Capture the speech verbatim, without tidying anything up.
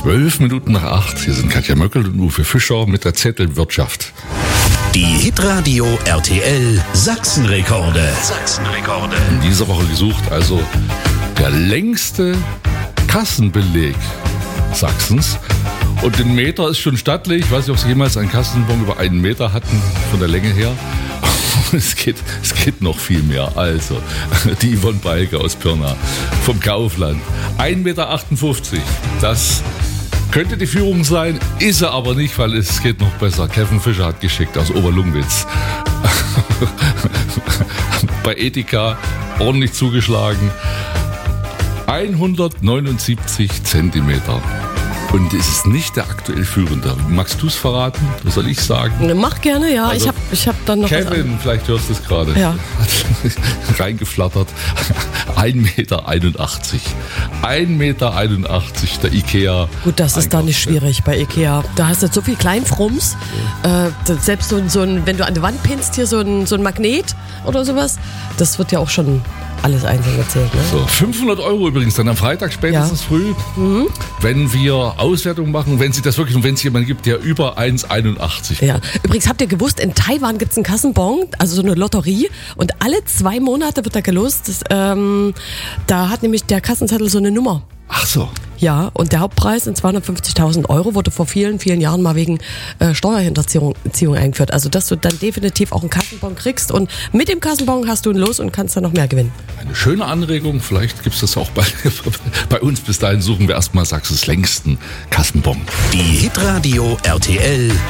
Zwölf Minuten nach acht. Hier sind Katja Möckel und Uwe Fischer mit der Zettelwirtschaft. Die Hitradio R T L Sachsenrekorde. Sachsenrekorde. In dieser Woche gesucht also der längste Kassenbeleg Sachsens. Und den Meter ist schon stattlich. Ich weiß nicht, ob Sie jemals einen Kassenbon über einen Meter hatten, von der Länge her. Es geht, es geht noch viel mehr. Also, die Yvonne Balke aus Pirna vom Kaufland. ein Meter achtundfünfzig. Das könnte die Führung sein, ist er aber nicht, weil es geht noch besser. Kevin Fischer hat geschickt aus Oberlungwitz. Bei Edeka ordentlich zugeschlagen. hundertneunundsiebzig Zentimeter. Und es ist nicht der aktuell Führende. Magst du es verraten? Was soll ich sagen? Mach gerne, ja. Also ich habe ich hab dann noch Kevin, vielleicht hörst du es gerade. Ja. Reingeflattert. ein Meter einundachtzig. ein Meter einundachtzig, der Ikea. Gut, das ist da nicht schwierig bei Ikea. Da hast du so viel Kleinfrums. Ja. Äh, selbst so, so ein, wenn du an die Wand pinnst, hier so ein, so ein Magnet oder sowas, das wird ja auch schon alles einzeln gezählt. Ne? So, fünfhundert Euro übrigens dann am Freitag spätestens ja. früh, mhm. wenn wir Auswertung machen, wenn Sie das wirklich und wenn es jemanden gibt, der über eins Komma einundachtzig ja. Übrigens, habt ihr gewusst, in Taiwan gibt es einen Kassenbon, also so eine Lotterie und alle zwei Monate wird da gelost. Das, ähm, da hat nämlich der Kassenzettel so eine Nummer. Ach so. Ja, und der Hauptpreis sind zweihundertfünfzigtausend Euro, wurde vor vielen, vielen Jahren mal wegen äh, Steuerhinterziehung eingeführt. Also, dass du dann definitiv auch einen Kassenbon kriegst und mit dem Kassenbon hast du ein Los und kannst dann noch mehr gewinnen. Eine schöne Anregung, vielleicht gibt es das auch bei, bei uns. Bis dahin suchen wir erstmal Sachsens längsten Kassenbon. Die Hitradio R T L